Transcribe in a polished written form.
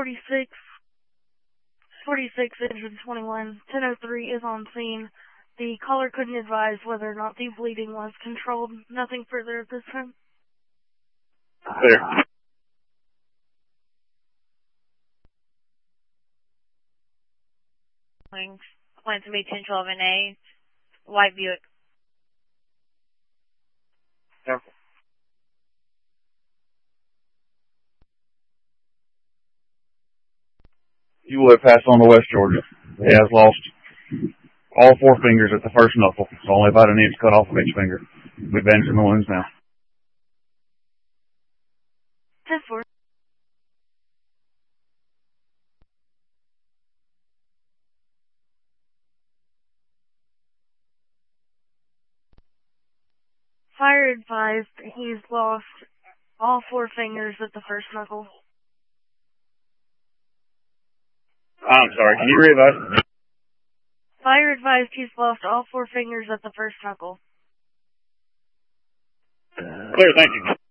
46, 46, engine 21, 1003 is on scene. The caller couldn't advise whether or not the bleeding was controlled. Nothing further at this time. Clear. Plan to be 1012NA, White Buick. Yep. You will have passed on to West Georgia. He has lost all 4 fingers at the first knuckle. It's only about an inch cut off of each finger. We're bandaging the wounds now. 10-4. Fire advised he's lost all 4 fingers at the first knuckle. I'm sorry, can you re-advise? Fire advised he's lost all 4 fingers at the first knuckle. Clear, thank you.